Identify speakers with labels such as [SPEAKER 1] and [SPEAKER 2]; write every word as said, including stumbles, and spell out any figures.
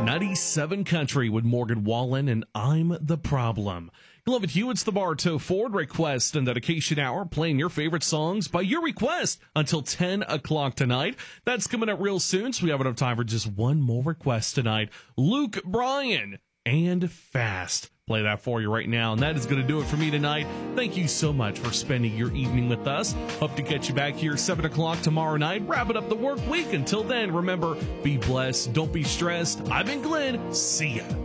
[SPEAKER 1] ninety-seven Country with Morgan Wallen and I'm the Problem. Beloved Hugh, it's the Bartow Ford Request and Dedication Hour, playing your favorite songs by your request until ten o'clock tonight. That's coming up real soon, so we have enough time for just one more request tonight. Luke Bryan and Fast. Play that for you right now, and that is going to do it for me tonight. Thank you so much for spending your evening with us. Hope to catch you back here seven o'clock tomorrow night, wrapping up the work week. Until then, remember, be blessed, don't be stressed. I've been Glenn. See ya.